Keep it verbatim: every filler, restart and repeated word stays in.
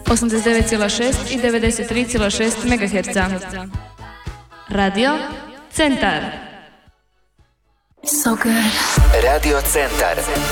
osamdeset devet zarez šest i devedeset tri zarez šest megaherca. Radio Centar. So good. Radio Centar.